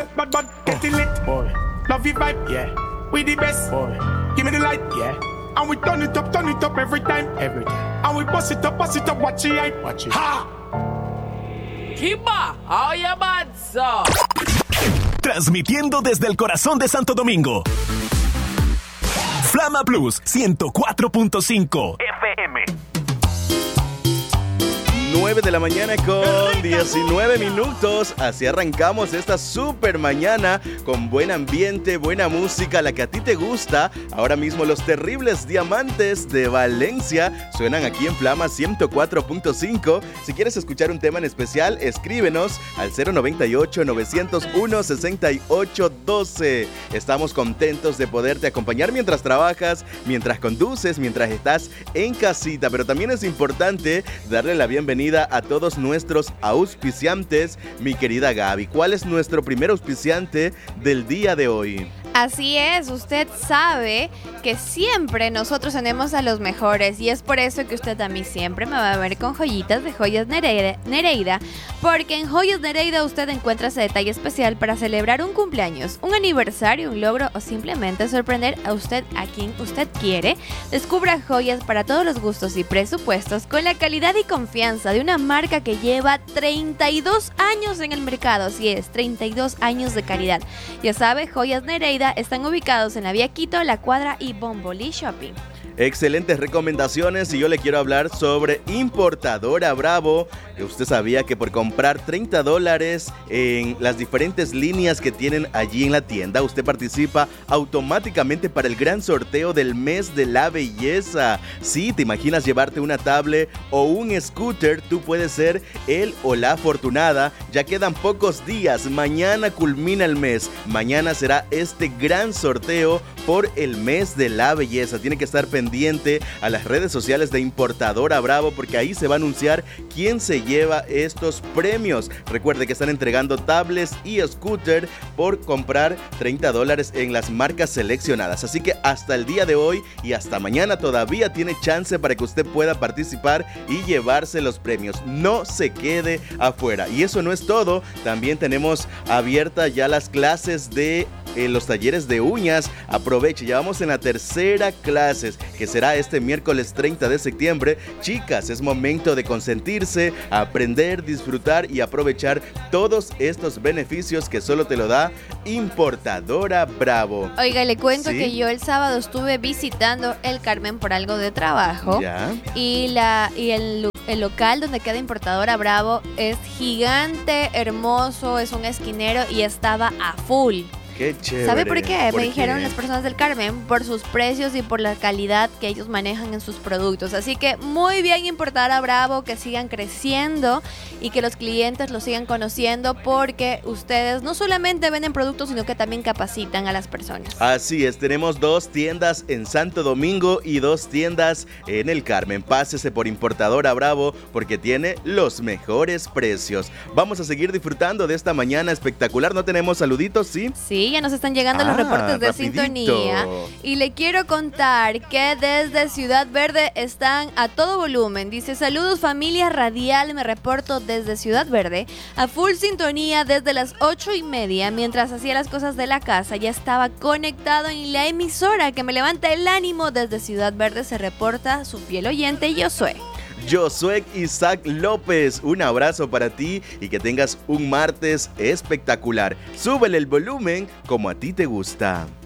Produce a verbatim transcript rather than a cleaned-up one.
bad, bad, bad, getting lit. Boy, love your vibe, yeah. We the best, boy. Give me the light, yeah. And we turn it up, turn it up every time, every time. And we bust it up, bust it up, watch it, hype. Watch it. Ha! Kiba, how you bad, so? Transmitiendo desde el corazón de Santo Domingo. Flama Plus ciento cuatro punto cinco F M. nueve de la mañana con diecinueve minutos. Así arrancamos esta super mañana con buen ambiente, buena música, la que a ti te gusta. Ahora mismo los Terribles Diamantes de Valencia suenan aquí en Flama ciento cuatro punto cinco. Si quieres escuchar un tema en especial, escríbenos al cero noventa y ocho, novecientos uno, sesenta y ocho doce. Estamos contentos de poderte acompañar mientras trabajas, mientras conduces, mientras estás en casita. Pero también es importante darle la bienvenida a todos nuestros auspiciantes. Mi querida Gaby, ¿cuál es nuestro primer auspiciante del día de hoy? Así es, usted sabe que siempre nosotros tenemos a los mejores y es por eso que usted a mí siempre me va a ver con joyitas de Joyas Nereida, Nereida porque en Joyas Nereida usted encuentra ese detalle especial para celebrar un cumpleaños, un aniversario, un logro o simplemente sorprender a usted a quien usted quiere. Descubra joyas para todos los gustos y presupuestos con la calidad y confianza de una marca que lleva treinta y dos años en el mercado, así es, treinta y dos años de calidad. Ya sabe, Joyas Nereida están ubicados en la Vía Quito, La Cuadra y Bombolí Shopping. Excelentes recomendaciones y yo le quiero hablar sobre Importadora Bravo. Usted sabía que por comprar treinta dólares en las diferentes líneas que tienen allí en la tienda, usted participa automáticamente para el gran sorteo del mes de la belleza. Si te imaginas llevarte una tablet o un scooter, tú puedes ser el o la afortunada. Ya quedan pocos días, mañana culmina el mes. Mañana será este gran sorteo por el mes de la belleza. Tiene que estar pendiente a las redes sociales de Importadora Bravo porque ahí se va a anunciar quién se lleva estos premios. Recuerde que están entregando tablets y scooter por comprar treinta dólares en las marcas seleccionadas. Así que hasta el día de hoy y hasta mañana todavía tiene chance para que usted pueda participar y llevarse los premios. No se quede afuera. Y eso no es todo. También tenemos abiertas ya las clases de eh, los talleres de uñas. Aproveche, ya vamos en la tercera clase, que será este miércoles treinta de septiembre. Chicas, es momento de consentirse, aprender, disfrutar y aprovechar todos estos beneficios que solo te lo da Importadora Bravo. Oiga, le cuento ¿Sí? que yo el sábado estuve visitando el Carmen por algo de trabajo. ¿Ya? Y, la, y el, el local donde queda Importadora Bravo es gigante, hermoso, es un esquinero y estaba a full. Qué chévere. ¿Sabe por qué? ¿Por Me dijeron qué? las personas del Carmen, por sus precios y por la calidad que ellos manejan en sus productos. Así que muy bien Importadora Bravo, que sigan creciendo y que los clientes los sigan conociendo porque ustedes no solamente venden productos, sino que también capacitan a las personas. Así es, tenemos dos tiendas en Santo Domingo y dos tiendas en el Carmen. Pásese por Importadora Bravo porque tiene los mejores precios. Vamos a seguir disfrutando de esta mañana espectacular. ¿No tenemos saluditos? Sí. Sí, ya nos están llegando Ah, los reportes de rapidito. sintonía y le quiero contar que desde Ciudad Verde están a todo volumen. Dice, saludos familia radial, me reporto desde Ciudad Verde a full sintonía desde las ocho y media. Mientras hacía las cosas de la casa ya estaba conectado en la emisora que me levanta el ánimo. Desde Ciudad Verde se reporta su fiel oyente Josué. Josué Isaac López, un abrazo para ti y que tengas un martes espectacular. Súbele el volumen como a ti te gusta.